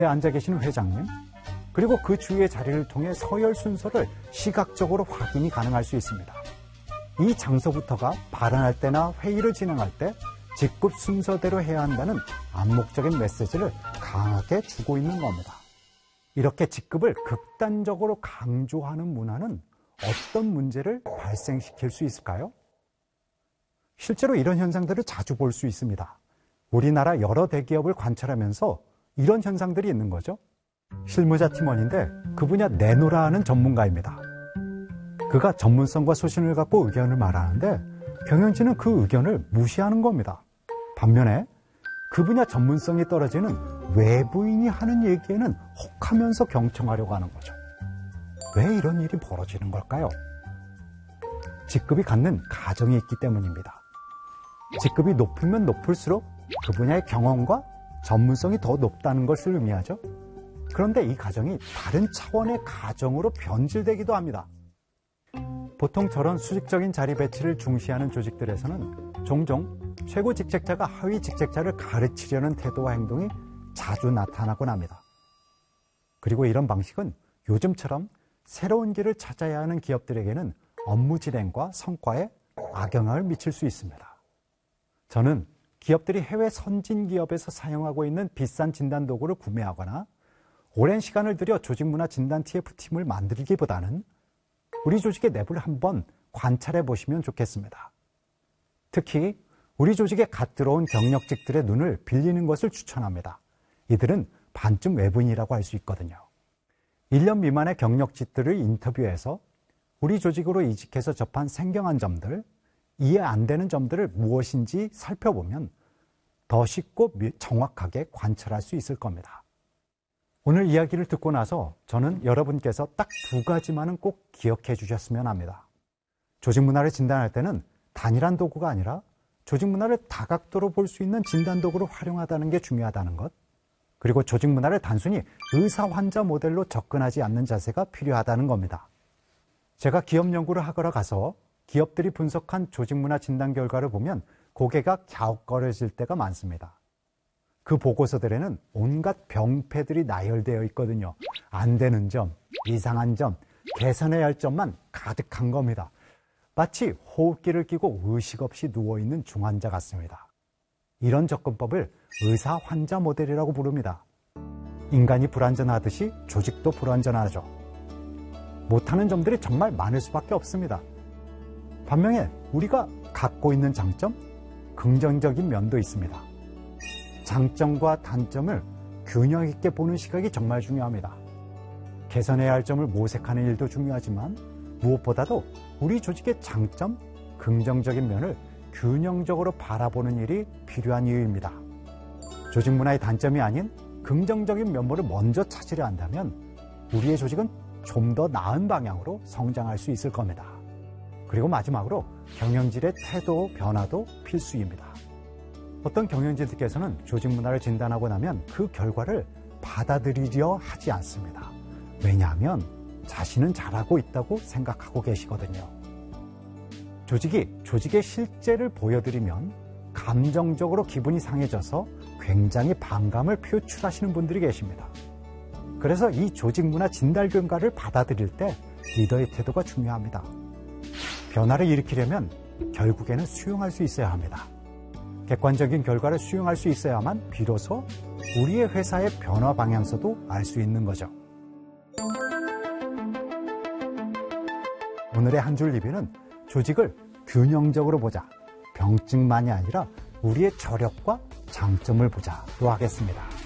앉아 계시는 회장님, 그리고 그 주위의 자리를 통해 서열 순서를 시각적으로 확인이 가능할 수 있습니다. 이 장소부터가 발언할 때나 회의를 진행할 때 직급 순서대로 해야 한다는 암묵적인 메시지를 강하게 주고 있는 겁니다. 이렇게 직급을 극단적으로 강조하는 문화는 어떤 문제를 발생시킬 수 있을까요? 실제로 이런 현상들을 자주 볼 수 있습니다. 우리나라 여러 대기업을 관찰하면서 이런 현상들이 있는 거죠. 실무자 팀원인데 그 분야 내노라는 전문가입니다. 그가 전문성과 소신을 갖고 의견을 말하는데 경영진은 그 의견을 무시하는 겁니다. 반면에 그 분야 전문성이 떨어지는 외부인이 하는 얘기에는 혹하면서 경청하려고 하는 거죠. 왜 이런 일이 벌어지는 걸까요? 직급이 갖는 가정이 있기 때문입니다. 직급이 높으면 높을수록 그 분야의 경험과 전문성이 더 높다는 것을 의미하죠. 그런데 이 가정이 다른 차원의 가정으로 변질되기도 합니다. 보통 저런 수직적인 자리 배치를 중시하는 조직들에서는 종종 최고 직책자가 하위 직책자를 가르치려는 태도와 행동이 자주 나타나곤 합니다. 그리고 이런 방식은 요즘처럼 새로운 길을 찾아야 하는 기업들에게는 업무 진행과 성과에 악영향을 미칠 수 있습니다. 저는 기업들이 해외 선진 기업에서 사용하고 있는 비싼 진단 도구를 구매하거나 오랜 시간을 들여 조직문화 진단 TF팀을 만들기보다는 우리 조직의 내부를 한번 관찰해 보시면 좋겠습니다. 특히 우리 조직에 갓 들어온 경력직들의 눈을 빌리는 것을 추천합니다. 이들은 반쯤 외부인이라고 할 수 있거든요. 1년 미만의 경력직들을 인터뷰해서 우리 조직으로 이직해서 접한 생경한 점들, 이해 안 되는 점들을 무엇인지 살펴보면 더 쉽고 정확하게 관찰할 수 있을 겁니다. 오늘 이야기를 듣고 나서 저는 여러분께서 딱 2가지만은 꼭 기억해 주셨으면 합니다. 조직 문화를 진단할 때는 단일한 도구가 아니라 조직 문화를 다각도로 볼 수 있는 진단 도구를 활용하다는 게 중요하다는 것, 그리고 조직 문화를 단순히 의사-환자 모델로 접근하지 않는 자세가 필요하다는 겁니다. 제가 기업 연구를 하러 가서 기업들이 분석한 조직 문화 진단 결과를 보면 고개가 갸웃거려질 때가 많습니다. 그 보고서들에는 온갖 병폐들이 나열되어 있거든요. 안 되는 점, 이상한 점, 개선해야 할 점만 가득한 겁니다. 마치 호흡기를 끼고 의식 없이 누워있는 중환자 같습니다. 이런 접근법을 의사-환자 모델이라고 부릅니다. 인간이 불완전하듯이 조직도 불완전하죠. 못하는 점들이 정말 많을 수밖에 없습니다. 반면에 우리가 갖고 있는 장점, 긍정적인 면도 있습니다. 장점과 단점을 균형 있게 보는 시각이 정말 중요합니다. 개선해야 할 점을 모색하는 일도 중요하지만 무엇보다도 우리 조직의 장점, 긍정적인 면을 균형적으로 바라보는 일이 필요한 이유입니다. 조직 문화의 단점이 아닌 긍정적인 면모를 먼저 찾으려 한다면 우리의 조직은 좀 더 나은 방향으로 성장할 수 있을 겁니다. 그리고 마지막으로 경영진의 태도 변화도 필수입니다. 어떤 경영진들께서는 조직 문화를 진단하고 나면 그 결과를 받아들이려 하지 않습니다. 왜냐하면 자신은 잘하고 있다고 생각하고 계시거든요. 조직의 실제를 보여드리면 감정적으로 기분이 상해져서 굉장히 반감을 표출하시는 분들이 계십니다. 그래서 이 조직 문화 진단 결과를 받아들일 때 리더의 태도가 중요합니다. 변화를 일으키려면 결국에는 수용할 수 있어야 합니다. 객관적인 결과를 수용할 수 있어야만 비로소 우리의 회사의 변화 방향서도 알 수 있는 거죠. 오늘의 한 줄 리뷰는 조직을 균형적으로 보자, 병증만이 아니라 우리의 저력과 장점을 보자로 하겠습니다.